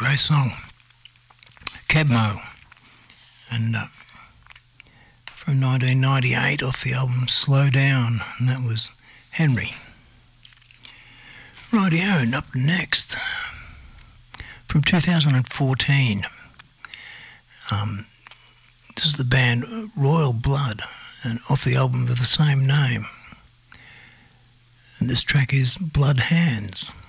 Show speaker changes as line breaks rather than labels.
great song. Cabmo. And from 1998 off the album Slow Down, and that was Henry. Rightio, and up next, from 2014, this is the band Royal Blood, and off the album of the same name. And this track is Blood Hands.